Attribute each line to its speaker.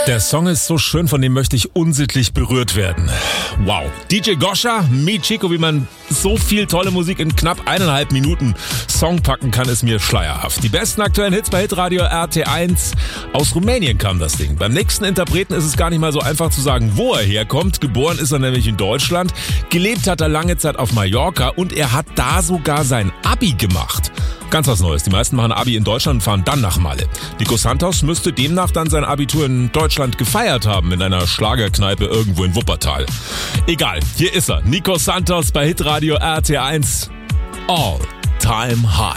Speaker 1: Der Song ist so schön, von dem möchte ich unsittlich berührt werden. Wow. DJ Goscha, Mi Chico, wie man so viel tolle Musik in knapp 1,5 Minuten Song packen kann, ist mir schleierhaft. Die besten aktuellen Hits bei Hitradio RT1. Aus Rumänien kam das Ding. Beim nächsten Interpreten ist es gar nicht mal so einfach zu sagen, wo er herkommt. Geboren ist er nämlich in Deutschland. Gelebt hat er lange Zeit auf Mallorca und er hat da sogar sein Abi gemacht. Ganz was Neues. Die meisten machen Abi in Deutschland und fahren dann nach Malle. Nico Santos müsste demnach dann sein Abitur in Deutschland gefeiert haben, in einer Schlagerkneipe irgendwo in Wuppertal. Egal, hier ist er. Nico Santos bei Hitradio RT1. All Time High.